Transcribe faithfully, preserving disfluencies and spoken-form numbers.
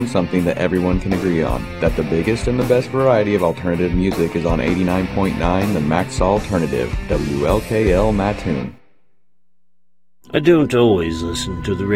something that everyone can agree on, that the biggest and the best variety of alternative music is on eighty-nine point nine The Max Alternative, W L K L Mattoon. I don't always listen to the